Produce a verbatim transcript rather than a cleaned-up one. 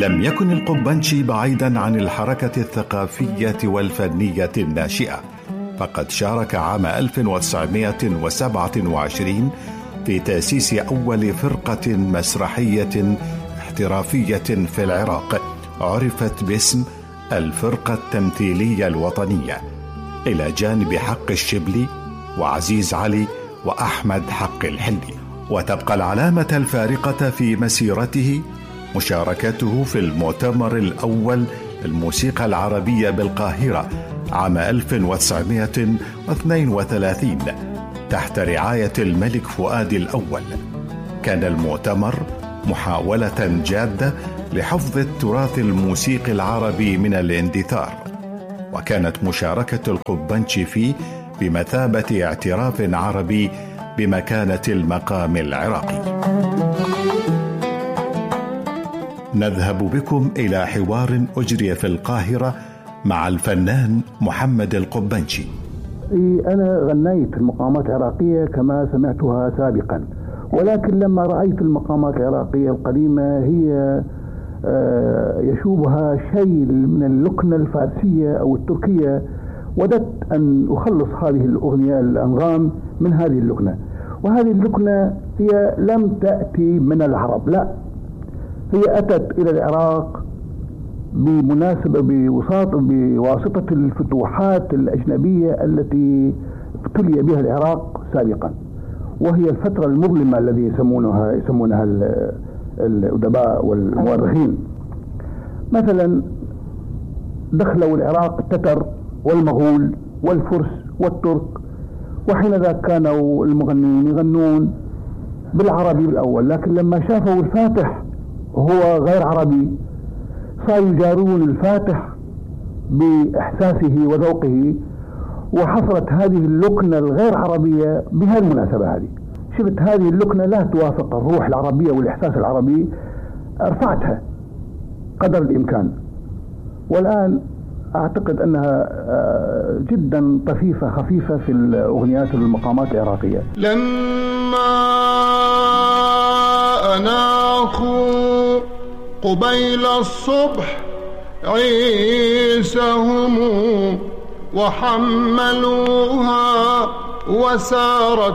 لم يكن القبنشي بعيدا عن الحركة الثقافية والفنية الناشئة، فقد شارك عام ألف وتسعمائة وسبعة وعشرين في تأسيس أول فرقة مسرحية احترافية في العراق عرفت باسم الفرقة التمثيلية الوطنية، إلى جانب حق الشبلي وعزيز علي وأحمد حق الحلي. وتبقى العلامة الفارقة في مسيرته مشاركته في المؤتمر الأول الموسيقى العربية بالقاهرة عام ألف وتسعمائة واثنين وثلاثين تحت رعاية الملك فؤاد الأول. كان المؤتمر محاولة جادة لحفظ التراث الموسيقي العربي من الاندثار، وكانت مشاركة القبنشي فيه بمثابة اعتراف عربي بمكانة المقام العراقي. نذهب بكم إلى حوار أجري في القاهرة مع الفنان محمد القبنشي. أنا غنيت المقامات العراقية كما سمعتها سابقا، ولكن لما رأيت المقامات العراقية القديمة هي يشوبها شيء من اللكنة الفارسية أو التركية، وددت أن أخلص هذه الأغنية الأنغام من هذه اللكنة. وهذه اللكنة هي لم تأتي من العرب، لا، هي أتت إلى العراق بمناسبة بوساطة بواسطة الفتوحات الأجنبية التي ابتلي بها العراق سابقا، وهي الفترة المظلمة الذي يسمونها يسمونها الأدباء والمؤرخين. مثلا دخلوا العراق التتر والمغول والفرس والترك، وحين ذاك كانوا المغنين يغنون بالعربي بالأول، لكن لما شافوا الفاتح هو غير عربي صاروا يجارون الفاتح بإحساسه وذوقه، وحصلت هذه اللكنة الغير عربية بهالمناسبة هذه. شفت هذه اللكنة لا توافق الروح العربية والإحساس العربي، رفعتها قدر الإمكان، والآن أعتقد أنها جدا طفيفة خفيفة في الأغنيات والمقامات العراقية. لما أناخوا قبيل الصبح عيسهم وحملوها وسارت